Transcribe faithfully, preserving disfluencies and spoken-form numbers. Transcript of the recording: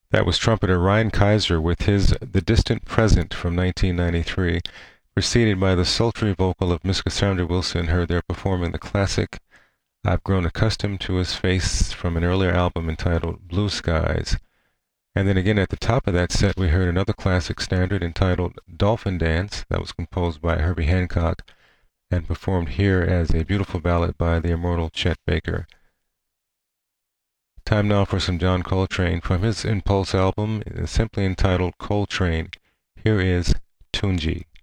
That was trumpeter Ryan Kaiser with his The Distant Present from nineteen ninety-three, preceded by the sultry vocal of Miss Cassandra Wilson, heard there performing the classic I've Grown Accustomed to His Face from an earlier album entitled Blue Skies. And then again at the top of that set we heard another classic standard entitled Dolphin Dance, that was composed by Herbie Hancock and performed here as a beautiful ballad by the immortal Chet Baker. Time now for some John Coltrane from his Impulse album, simply entitled Coltrane. Here is Tunji.